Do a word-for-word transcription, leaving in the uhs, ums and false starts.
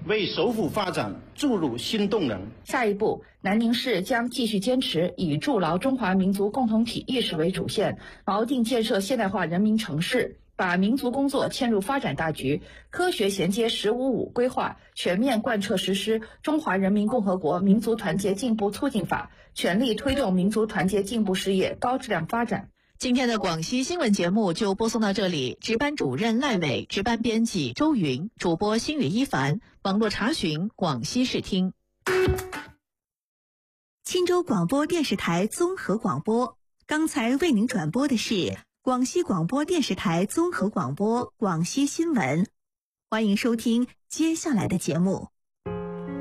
为首府发展注入新动能。 下一步，南宁市将继续坚持以筑牢中华民族共同体意识为主线，锚定建设现代化人民城市，把民族工作嵌入发展大局，科学衔接“十五五”规划，全面贯彻实施《中华人民共和国民族团结进步促进法》，全力推动民族团结进步事业高质量发展。 今天的广西新闻节目就播送到这里，值班主任赖伟，值班编辑周云，主播星宇一凡，网络查询广西视听。 钦州广播电视台综合广播，刚才为您转播的是广西广播电视台综合广播广西新闻，欢迎收听接下来的节目。